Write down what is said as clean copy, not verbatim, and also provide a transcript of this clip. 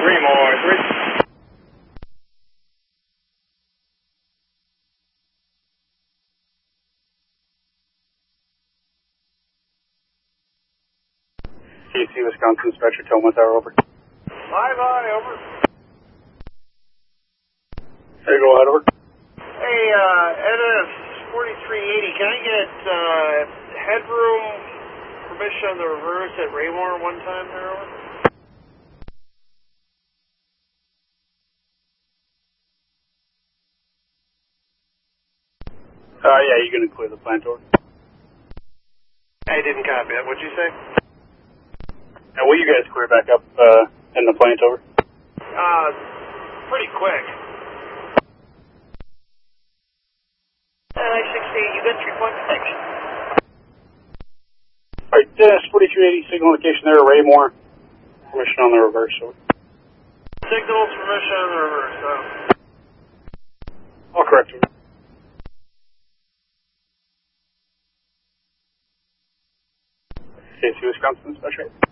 Raymore, 3. KC, Wisconsin, Stretcher, Toma Tower, over. Bye-bye, over. Hey, go ahead, over. Hey, NS 4380, can I get headroom permission on the reverse at Raymore one time there, over? Yeah, you can clear the plant over. I didn't copy that. What'd you say? And will you guys clear back up in the plant over? Pretty quick. I-60, you got 3.6. Alright, Dennis, 4380, signal location there, Raymore. Permission on the reverse, over. Signals permission on the reverse, All correct, over. KC, Wisconsin, Stretcher.